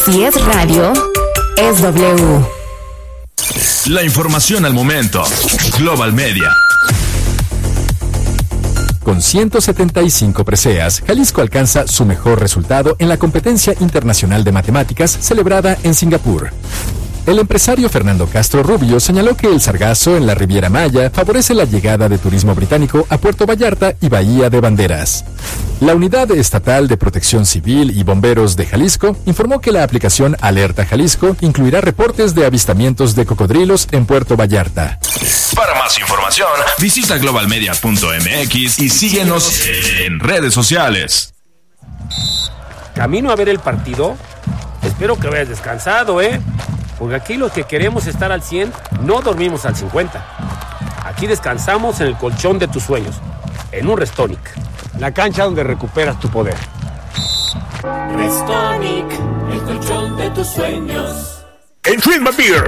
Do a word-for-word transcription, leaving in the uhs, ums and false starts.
Si es radio, es W. La información al momento. Global Media. Con ciento setenta y cinco preseas, Jalisco alcanza su mejor resultado en la competencia internacional de matemáticas celebrada en Singapur. El empresario Fernando Castro Rubio señaló que el sargazo en la Riviera Maya favorece la llegada de turismo británico a Puerto Vallarta y Bahía de Banderas. La Unidad Estatal de Protección Civil y Bomberos de Jalisco informó que la aplicación Alerta Jalisco incluirá reportes de avistamientos de cocodrilos en Puerto Vallarta. Para más información, visita global media punto m x y síguenos en redes sociales. Camino a ver el partido. Espero que hayas descansado, ¿eh? Porque aquí los que queremos estar al cien, no dormimos al cincuenta. Aquí descansamos en el colchón de tus sueños, en un Restonic. La cancha donde recuperas tu poder. Restonic, el colchón de tus sueños. En Trinma Beer